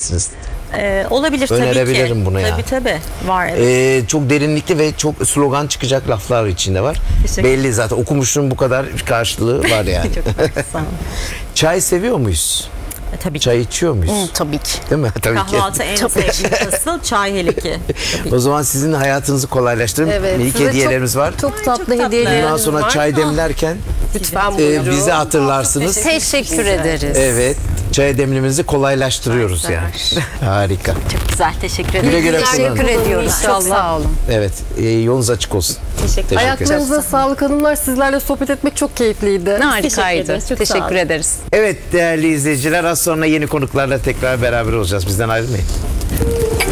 misiniz? Olabilir tabii ki. Önerebilirim bunu ya. Tabii var. Evet. Çok derinlikli ve çok slogan çıkacak laflar içinde var. Belli zaten, okumuşluğun bu kadar karşılığı var yani. Çok haklısın. Çay seviyor muyuz? Tabii ki. Çay içiyor muyuz? Tabii ki. Değil mi? Tabii Kahvaltı en sevdiğim nasıl? Çay hele ki. ki. O zaman sizin hayatınızı kolaylaştırın. Evet. Minik size hediyelerimiz var. Çok tatlı tatlı. hediyelerimiz Bundan sonra var. çay demlerken Lütfen buyurun. bizi hatırlarsınız. Teşekkür ederiz. Evet. Çay demlememizi kolaylaştırıyoruz Çay yani. Harika. Çok güzel. Teşekkür ederim. Güle güle Teşekkür kullanın. ediyoruz. Çok sağ olun. Evet. Yolunuz açık olsun. Teşekkür ederim. Ayaklarınıza sağlık hanımlar. Sizlerle sohbet etmek çok keyifliydi. Harikaydı. ederiz, çok sağ Teşekkür olun. ederiz. Evet değerli izleyiciler, az sonra yeni konuklarla tekrar beraber olacağız. Bizden ayrılmayın.